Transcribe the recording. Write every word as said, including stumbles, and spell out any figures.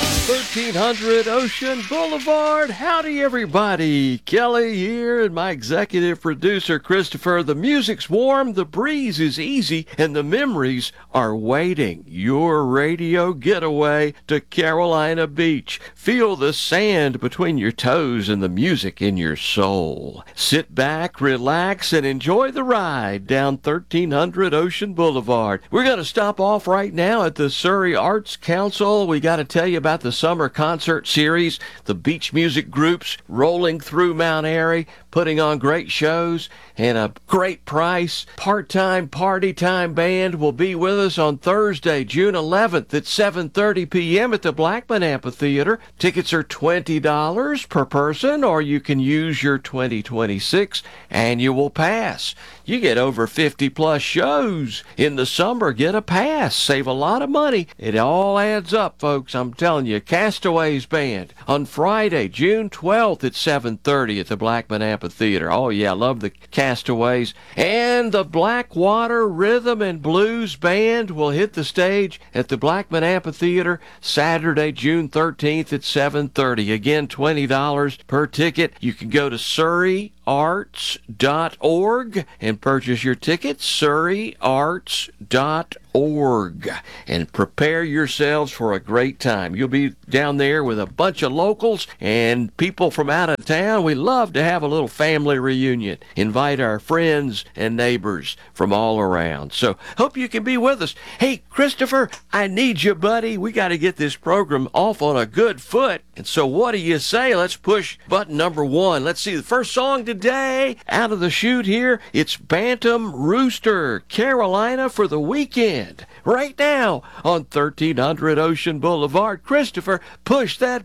thirteen hundred Ocean Boulevard. Howdy, everybody. Kelly here and my executive producer, Christopher. The music's warm, the breeze is easy, and the memories are waiting. Your radio getaway to Carolina Beach. Feel the sand between your toes and the music in your soul. Sit back, relax, and enjoy the ride down thirteen hundred Ocean Boulevard. We're going to stop off right now at the Surrey Arts Council. We got to tell you about the summer concert series, the beach music groups rolling through Mount Airy, putting on great shows and a great price. Part-time Party Time Band will be with us on Thursday, June eleventh at seven thirty p.m. at the Blackman Amphitheater. Tickets are twenty dollars per person, or you can use your twenty twenty-six annual pass. You get over fifty plus shows in the summer. Get a pass. Save a lot of money. It all adds up, folks. I'm telling you. Castaways Band on Friday, June twelfth at seven thirty at the Blackman Amphitheater. Oh, yeah, love the Castaways. And the Blackwater Rhythm and Blues Band will hit the stage at the Blackman Amphitheater Saturday, June thirteenth at seven thirty. Again, twenty dollars per ticket. You can go to surrey arts dot org and purchase your tickets, surrey arts dot org, and prepare yourselves for a great time. You'll be down there with a bunch of locals and people from out of town. We love to have a little family reunion. Invite our friends and neighbors from all around. So hope you can be with us. Hey, Christopher, I need you, buddy. We got to get this program off on a good foot. And so what do you say? Let's push button number one. Let's see the first song today out of the chute here. It's Bantam Rooster, Carolina for the Weekend. Right now on thirteen hundred Ocean Boulevard. Christopher, push that